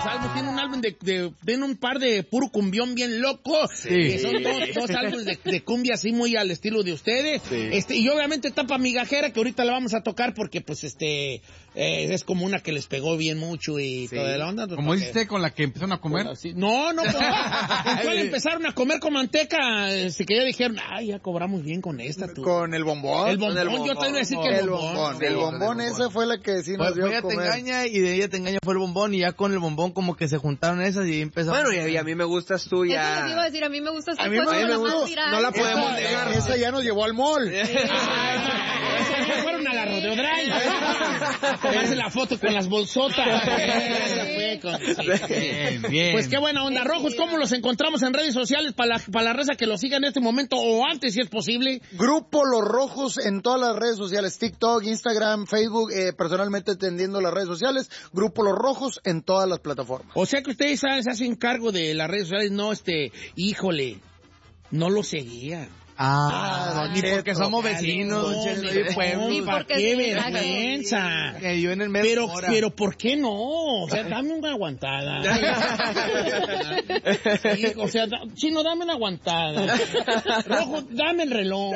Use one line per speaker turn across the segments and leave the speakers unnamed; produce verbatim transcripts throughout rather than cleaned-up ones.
los álbumes. Tiene un álbum de, de, tiene un par de puro cumbión bien loco. Sí. Que son dos, dos álbumes de, de cumbia así muy al estilo de ustedes. Sí. Este, y obviamente Tapa Migajera, que ahorita la vamos a tocar porque pues este, eh, es como una que les pegó bien mucho y sí. toda la onda.
Como dice usted, con la que empezaron a comer.
Bueno, sí. No, no, cuando empezaron a comer con manteca, así que ya dijeron, ay, ya cobramos bien con esta. Tú.
Con el bombón.
El bombón, el bombón. Yo te iba a decir que el, el bombón. bombón.
El bombón, esa fue la que sí nos
pues,
dio
ella
comer.
Te engaña y de ella te engaña fue el bombón y ya con el bombón como que se juntaron esas y empezaron.
Bueno, y a, y a mí me gustas tú ya.
Eso les iba a decir, a mí me gustas tú.
A mí me, me
gusta.
No la podemos esa, negar. Esa ya nos llevó al mall.
Sí. Fueron a la Rodeo Drive. A tomarse la foto con las bolsotas. Bien, bien, bien. Pues qué buena onda. Rojos, ¿cómo los encontramos en redes sociales para la, para la raza que los siga en este momento o antes si es posible?
Grupo Los Rojos en todas las redes sociales, TikTok, Instagram, Facebook, eh, personalmente atendiendo las redes sociales, Grupo Los Rojos en todas las plataformas.
O sea que ustedes se hacen cargo de las redes sociales, no, este, híjole, no lo seguía.
Ah, ah ni porque somos vecinos,
no,
Cheto,
no, ni ¿para qué vergüenza?
Que yo en el mes
pero, pero ¿por qué no? O sea, dame una aguantada. Sí, o sea, da, Chino, dame una aguantada. Rojo, dame el reloj.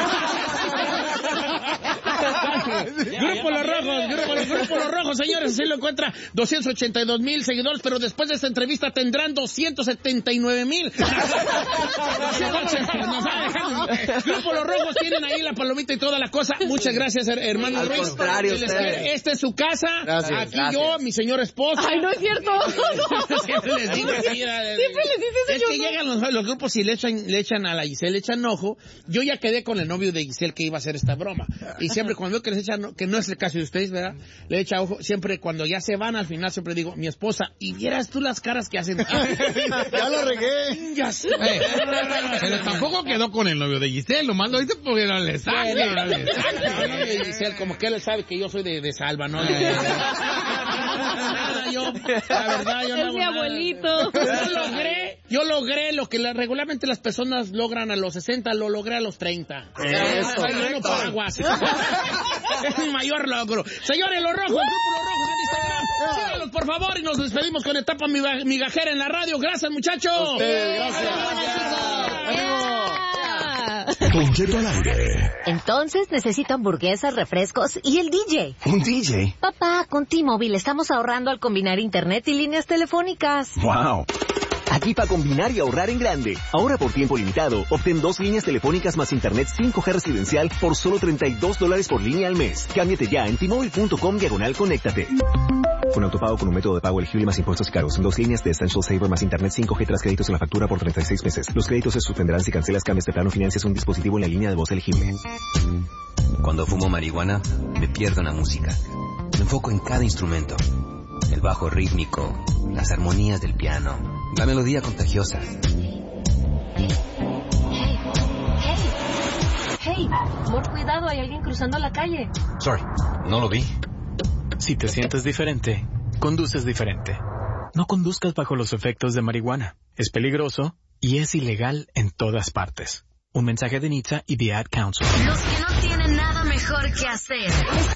Grupo Los Rojos, Grupo, Grupo Los Rojos, señores, así lo encuentra doscientos ochenta y dos mil seguidores, pero después de esta entrevista tendrán doscientos setenta y nueve mil. Grupo Los Rojos tienen ahí la palomita y toda la cosa. Muchas gracias, hermano
Al
Ruiz.
contrario,
Esta es su casa.
Gracias,
Aquí
gracias.
yo, mi señor esposo.
Ay, no es cierto. No.
Siempre les digo así.
Siempre les dices
Es que llegan los, los grupos y le echan, le echan a la Giselle, le echan ojo. Yo ya quedé con el novio de Giselle que iba a hacer esta broma. Y siempre cuando veo que les echan, que no es el caso de ustedes, ¿verdad? Le echa ojo. Siempre cuando ya se van, al final siempre digo, mi esposa, y vieras tú las caras que hacen.
Ya lo regué.
Ya sé.
Eh, pero tampoco quedó con el novio de Giselle, lo mando ahorita porque no le sabe.
No, no, Giselle, como que él sabe que yo soy de, de Salva, ¿no? Yo, la verdad, yo no
es
hago
mi
nada.
abuelito.
Yo logré, yo logré lo que la, regularmente las personas logran a los sesenta, lo logré a los treinta.
Eso.
Yo no paraguas. Es mi mayor logro. Señores, Los Rojos, Grupo Los Rojos en Instagram. Síganos, por favor, y nos despedimos con Etapa Migajera en la radio. Gracias, muchachos.
Ustedes, gracias.
Don Cheto al aire.
Entonces necesito hamburguesas, refrescos y el D J.
¿Un D J?
Papá, con T-Mobile estamos ahorrando al combinar internet y líneas telefónicas.
¡Wow!
Aquí para combinar y ahorrar en grande. Ahora por tiempo limitado, obtén dos líneas telefónicas más internet cinco G residencial por solo treinta y dos dólares por línea al mes. Cámbiate ya en T-Mobile punto com diagonal conéctate. Con autopago con un método de pago elegible más impuestos y cargos. Dos líneas de Essential Saver más internet cinco G tras créditos en la factura por treinta y seis meses. Los créditos se suspenderán si cancelas, cambias de plano, financias un dispositivo en la línea de voz elegible.
Cuando fumo marihuana, me pierdo en la música. Me enfoco en cada instrumento. El bajo rítmico, las armonías del piano, la melodía contagiosa.
Hey, hey, por cuidado, hay alguien cruzando la calle.
Sorry, no lo vi.
Si te sientes diferente, conduces diferente. No conduzcas bajo los efectos de marihuana. Es peligroso y es ilegal en todas partes. Un mensaje de N H T S A y The Ad Council.
Los que no tienen nada mejor que hacer.